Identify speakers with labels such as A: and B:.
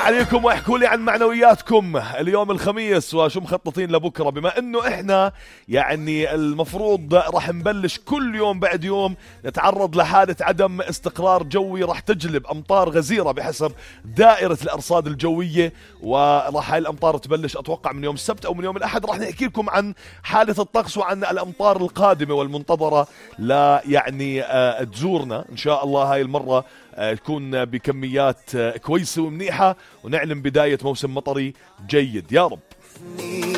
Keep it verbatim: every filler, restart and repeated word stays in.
A: عليكم واحكوا لي عن معنوياتكم اليوم الخميس وشو مخططين لبكرة، بما انه احنا يعني المفروض راح نبلش كل يوم بعد يوم نتعرض لحالة عدم استقرار جوي راح تجلب امطار غزيرة بحسب دائرة الارصاد الجوية، وراح هاي الامطار تبلش اتوقع من يوم السبت او من يوم الاحد. راح نحكي لكم عن حالة الطقس وعن الامطار القادمة والمنتظرة لا يعني آه تزورنا ان شاء الله هاي المرة تكون بكميات كويسة ومنيحة ونعلم بداية موسم مطري جيد يا رب.